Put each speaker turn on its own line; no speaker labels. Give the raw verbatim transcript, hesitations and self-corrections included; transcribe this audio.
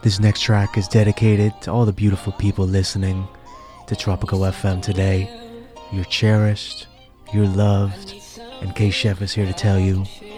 This next track is dedicated to all the beautiful people listening to Tropical F M today. You're cherished, you're loved, and K-Chef is here to tell you